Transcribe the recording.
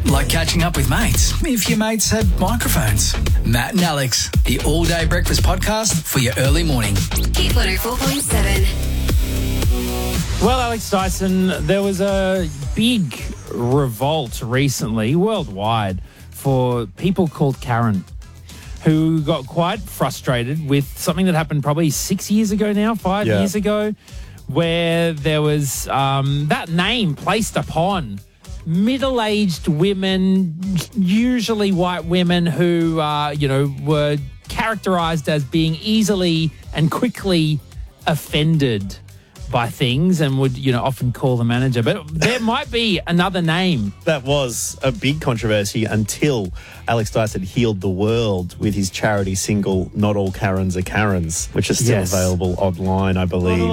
Like catching up with mates, if your mates had microphones. Matt and Alex, the all-day breakfast podcast for your early morning. Hit 104.7. Well, Alex Dyson, there was a big revolt recently worldwide for people called Karen, who got quite frustrated with something that happened probably 6 years ago now, 5 years ago, where there was that name placed upon middle-aged women, usually white women who, were characterised as being easily and quickly offended by things and would, often call the manager. But there might be another name. That was a big controversy until Alex Dyson healed the world with his charity single, Not All Karens Are Karens, which is still available online, I believe.